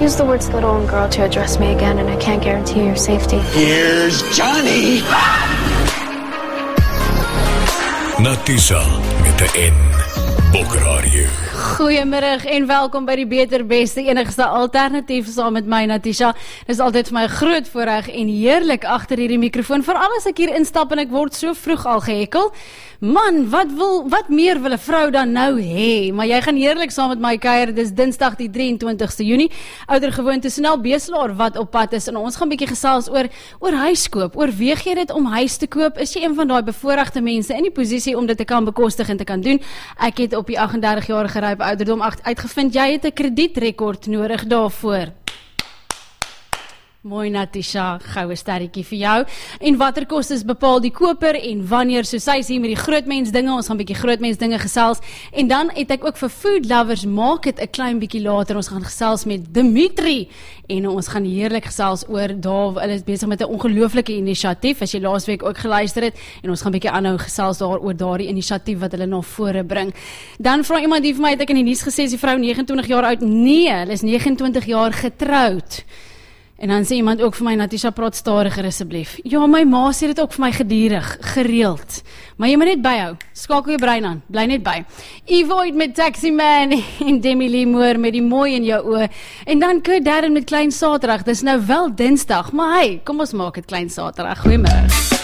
Use the words little and girl to address me again, and I can't guarantee your safety. Here's Johnny! Natisha met 'n N. Bokradio. Goeiemiddag en welkom by die beter, beste, enigste alternatief saam met my Natisha. Dit is altyd vir my 'n groot voorreg en heerlik agter hierdie mikrofoon, veral as ek hier instap en ek word so vroeg al gehekkel. Man, wat meer wil 'n vrou dan nou hê? Maar jy gaan heerlik saam met my kuier. Dis Dinsdag die 23ste Junie. Oudergewoonte Snel Beslaar wat op pad is en ons gaan 'n bietjie gesels oor huiskoop. Oorweeg jy dit om huis te koop? Is jy een van daai bevoorregte mense in die posisie om dit te kan bekostig en te kan doen? Ek het op die 38-jarige rype ouderdom uitgevind jy het 'n kredietrekord nodig daarvoor. Mooi Natisha, goue sterretjie vir jou. En watter kostes bepaal die koper en wanneer, so sy is hier met die grootmens dinge, ons gaan 'n bietjie grootmens dinge gesels. En dan het ek ook vir food lovers, maak dit 'n klein bietjie later, ons gaan gesels met Dimitri. En ons gaan heerlik gesels oor hulle is besig met 'n ongelooflike inisiatief, as jy laasweek ook geluister het, en ons gaan 'n bietjie aanhou gesels daaroor daardie inisiatief wat hulle na vore bring. Dan vra iemand die vir my, het ek in die nuus gesê, is die vrou 29 jaar oud? Nee, hulle is 29 jaar getroud. En dan sê iemand ook vir my, Natisha, praat stadiger asseblief. Ja, my ma sê dit ook vir my gedurig, gereeld. Maar jy moet net byhou, skakel jou brein aan, bly net by. Evoid met Taxi Man en Demi Lee Moore met die mooi in jou oë. En dan Kurt Darren met Klein Saterdag, dis nou wel Dinsdag, maar hey, kom ons maak dit Klein Saterdag. Goeiemiddag.